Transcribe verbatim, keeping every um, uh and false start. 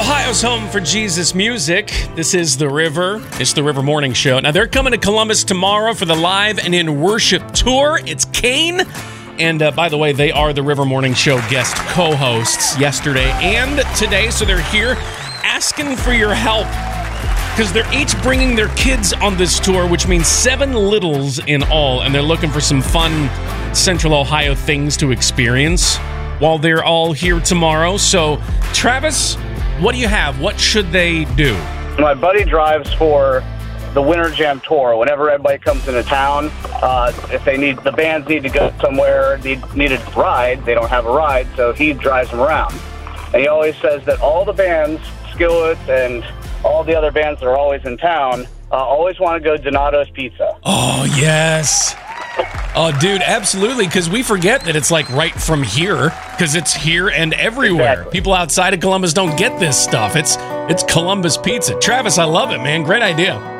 Ohio's home for Jesus music. This is The River. It's The River Morning Show. Now, they're coming to Columbus tomorrow for the Live and in Worship tour. It's Kane. And uh, by the way, they are The River Morning Show guest co-hosts yesterday and today. So they're here asking for your help because they're each bringing their kids on this tour, which means seven littles in all. And they're looking for some fun Central Ohio things to experience while they're all here tomorrow. So, Travis, what do you have? What should they do? My buddy drives for the Winter Jam Tour. Whenever everybody comes into town, uh, if they need, the bands need to go somewhere, need, need a ride, they don't have a ride, so he drives them around. And he always says that all the bands, Skillet and all the other bands that are always in town, uh, always want to go Donato's Pizza. Oh, yes. Oh, dude, absolutely, because we forget that it's like right from here, because it's here and everywhere. Exactly. People outside of Columbus don't get this stuff. It's it's Columbus Pizza. Travis, I love it, man. Great idea.